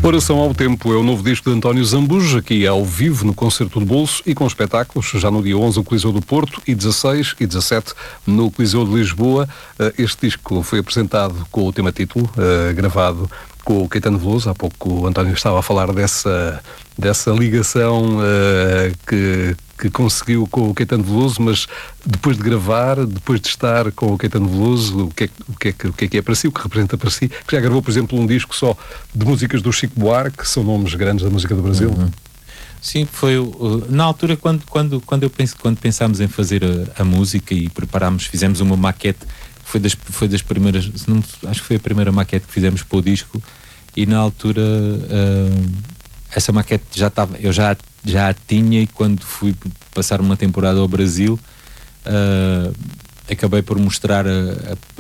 Oração ao Tempo é o novo disco de António Zambujo, aqui ao vivo no Concerto do Bolso e com espetáculos, já no dia 11 no Coliseu do Porto e 16 e 17 no Coliseu de Lisboa. Este disco foi apresentado com o tema título, gravado com o Caetano Veloso. Há pouco o António estava a falar dessa ligação que conseguiu com o Caetano Veloso, mas depois de gravar, depois de estar com o Caetano Veloso, o que é para si, o que representa para si, que já gravou, por exemplo, um disco só de músicas do Chico Buarque, que são nomes grandes da música do Brasil. Sim, foi na altura quando pensámos em fazer a música e preparámos, fizemos uma maquete, foi das primeiras, acho que foi a primeira maquete que fizemos para o disco, e na altura essa maquete já estava, eu já a tinha, e quando fui passar uma temporada ao Brasil acabei por mostrar